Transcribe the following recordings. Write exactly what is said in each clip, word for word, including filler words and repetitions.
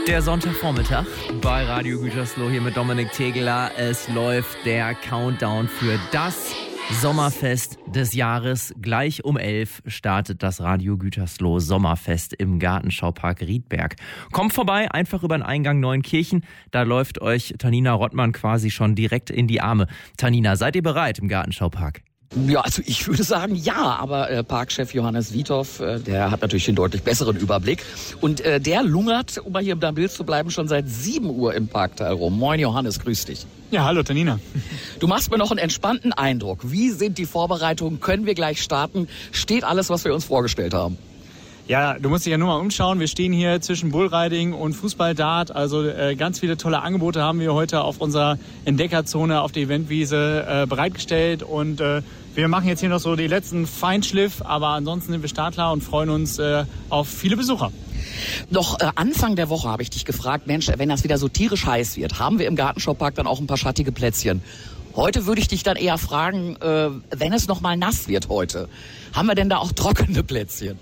Der Sonntagvormittag bei Radio Gütersloh hier mit Dominik Tegeler. Es läuft der Countdown für das Sommerfest des Jahres. Gleich um elf startet das Radio Gütersloh Sommerfest im Gartenschaupark Riedberg. Kommt vorbei, einfach über den Eingang Neuenkirchen. Da läuft euch Tanina Rottmann quasi schon direkt in die Arme. Tanina, seid ihr bereit im Gartenschaupark? Ja, also ich würde sagen ja, aber äh, Parkchef Johannes Wiethoff, äh, der hat natürlich den deutlich besseren Überblick. Und äh, der lungert, um mal hier im Bild zu bleiben, schon seit sieben Uhr im Parkteil rum. Moin Johannes, grüß dich. Ja, hallo Tanina. Du machst mir noch einen entspannten Eindruck. Wie sind die Vorbereitungen? Können wir gleich starten? Steht alles, was wir uns vorgestellt haben? Ja, du musst dich ja nur mal umschauen. Wir stehen hier zwischen Bullriding und Fußballdart. Also äh, ganz viele tolle Angebote haben wir heute auf unserer Entdeckerzone auf der Eventwiese äh, bereitgestellt. Und äh, wir machen jetzt hier noch so die letzten Feinschliff. Aber ansonsten sind wir startklar und freuen uns äh, auf viele Besucher. Noch äh, Anfang der Woche habe ich dich gefragt, Mensch, wenn das wieder so tierisch heiß wird, haben wir im Gartenschaupark dann auch ein paar schattige Plätzchen? Heute würde ich dich dann eher fragen, äh, wenn es noch mal nass wird heute, haben wir denn da auch trockene Plätzchen?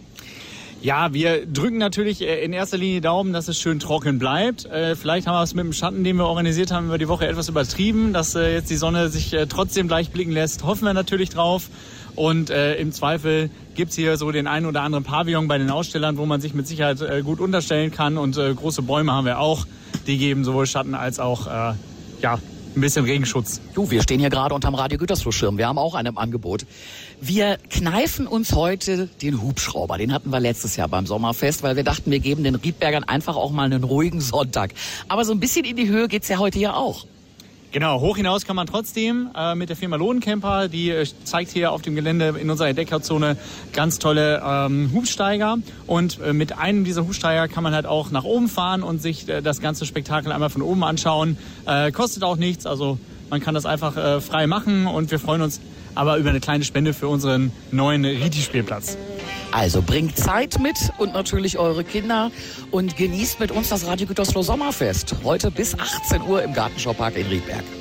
Ja, wir drücken natürlich in erster Linie Daumen, dass es schön trocken bleibt. Äh, vielleicht haben wir es mit dem Schatten, den wir organisiert haben, über die Woche etwas übertrieben, dass äh, jetzt die Sonne sich äh, trotzdem gleich blicken lässt. Hoffen wir natürlich drauf. Und äh, im Zweifel gibt's hier so den einen oder anderen Pavillon bei den Ausstellern, wo man sich mit Sicherheit äh, gut unterstellen kann. Und äh, große Bäume haben wir auch. Die geben sowohl Schatten als auch äh, ja, ein bisschen Regenschutz. Du, wir stehen hier gerade unterm Radio Gütersloh-Schirm. Wir haben auch einen im Angebot. Wir kneifen uns heute den Hubschrauber. Den hatten wir letztes Jahr beim Sommerfest, weil wir dachten, wir geben den Riedbergern einfach auch mal einen ruhigen Sonntag. Aber so ein bisschen in die Höhe geht's ja heute ja auch. Genau, hoch hinaus kann man trotzdem äh, mit der Firma Lohncamper. Die äh, zeigt hier auf dem Gelände in unserer Entdeckerzone ganz tolle ähm, Hubsteiger. Und äh, mit einem dieser Hubsteiger kann man halt auch nach oben fahren und sich äh, das ganze Spektakel einmal von oben anschauen. Äh, kostet auch nichts, also man kann das einfach äh, frei machen. Und wir freuen uns aber über eine kleine Spende für unseren neuen Riti-Spielplatz. Also bringt Zeit mit und natürlich eure Kinder und genießt mit uns das Radio Gütersloh Sommerfest. Heute bis achtzehn Uhr im Gartenschaupark in Riedberg.